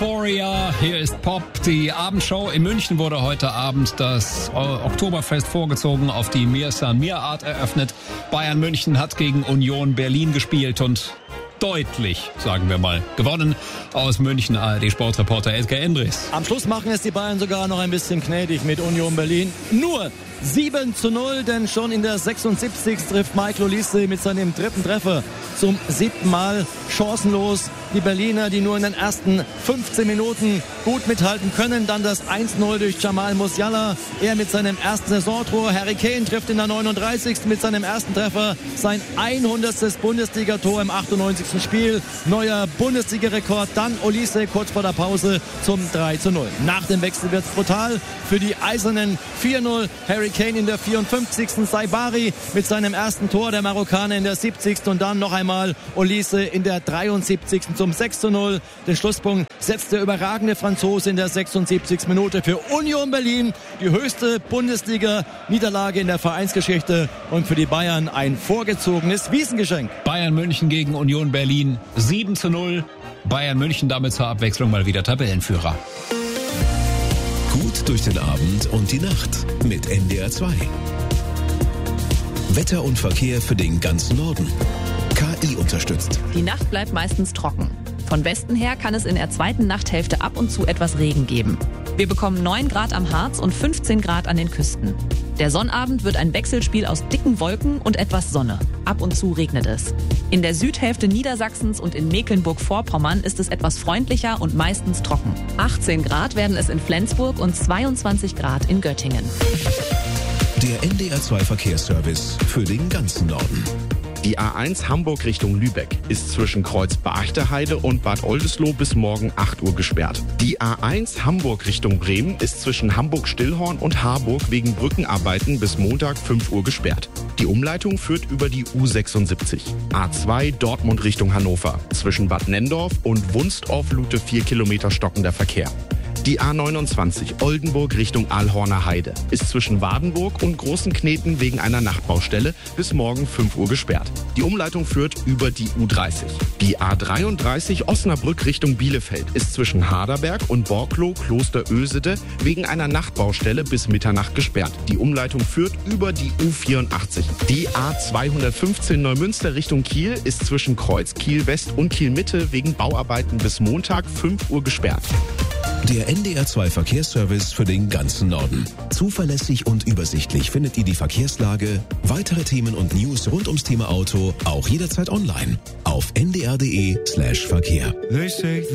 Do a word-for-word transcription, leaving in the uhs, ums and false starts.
Euphoria, hier ist Pop, die Abendshow. In München wurde heute Abend das Oktoberfest vorgezogen, auf die Mir San Mir Art eröffnet. Bayern München hat gegen Union Berlin gespielt und deutlich, sagen wir mal, gewonnen. Aus München A R D-Sportreporter Edgar Endres. Am Schluss machen es die Bayern sogar noch ein bisschen gnädig mit Union Berlin. Nur sieben zu null, denn schon in der sechsundsiebzigsten trifft Michael Olise mit seinem dritten Treffer zum siebten Mal chancenlos. Die Berliner, die nur in den ersten fünfzehn Minuten gut mithalten können. Dann das eins null durch Jamal Musiala. Er mit seinem ersten Saisontor. Harry Kane trifft in der neununddreißigsten mit seinem ersten Treffer sein hundertstes Bundesliga-Tor im achtundneunzigsten Spiel. Neuer Bundesliga-Rekord. Dann Olise kurz vor der Pause zum drei zu null. Nach dem Wechsel wird es brutal für die Eisernen. vier null. Harry Kane in der vierundfünfzigsten Saibari mit seinem ersten Tor. Der Marokkaner in der siebzigsten Und dann noch einmal Olise in der dreiundsiebzigsten zum sechs zu null. Den Schlusspunkt setzt der überragende Franzose in der sechsundsiebzigsten Minute für Union Berlin. Die höchste Bundesliga-Niederlage in der Vereinsgeschichte und für die Bayern ein vorgezogenes Wiesengeschenk. Bayern München gegen Union Berlin sieben zu null. Bayern München damit zur Abwechslung mal wieder Tabellenführer. Gut durch den Abend und die Nacht mit N D R zwei. Wetter und Verkehr für den ganzen Norden. K I unterstützt. Die Nacht bleibt meistens trocken. Von Westen her kann es in der zweiten Nachthälfte ab und zu etwas Regen geben. Wir bekommen neun Grad am Harz und fünfzehn Grad an den Küsten. Der Sonnabend wird ein Wechselspiel aus dicken Wolken und etwas Sonne. Ab und zu regnet es. In der Südhälfte Niedersachsens und in Mecklenburg-Vorpommern ist es etwas freundlicher und meistens trocken. achtzehn Grad werden es in Flensburg und zweiundzwanzig Grad in Göttingen. Der N D R zwei Verkehrsservice für den ganzen Norden. Die A eins Hamburg Richtung Lübeck ist zwischen Kreuz Barchterheide und Bad Oldesloe bis morgen acht Uhr gesperrt. Die A eins Hamburg Richtung Bremen ist zwischen Hamburg-Stillhorn und Harburg wegen Brückenarbeiten bis Montag fünf Uhr gesperrt. Die Umleitung führt über die U sechsundsiebzig. A zwei Dortmund Richtung Hannover. Zwischen Bad Nenndorf und Wunstorf-Lute vier Kilometer stockender Verkehr. Die A neunundzwanzig Oldenburg Richtung Aalhorner Heide ist zwischen Wadenburg und Großen Kneten wegen einer Nachtbaustelle bis morgen fünf Uhr gesperrt. Die Umleitung führt über die U dreißig. Die A dreiunddreißig Osnabrück Richtung Bielefeld ist zwischen Haderberg und Borkloh Klosterösede wegen einer Nachtbaustelle bis Mitternacht gesperrt. Die Umleitung führt über die U vierundachtzig. Die A zweihundertfünfzehn Neumünster Richtung Kiel ist zwischen Kreuz Kiel West und Kiel Mitte wegen Bauarbeiten bis Montag fünf Uhr gesperrt. Der N D R zwei Verkehrsservice für den ganzen Norden. Zuverlässig und übersichtlich findet ihr die Verkehrslage, weitere Themen und News rund ums Thema Auto auch jederzeit online auf n d r punkt d e slash Verkehr.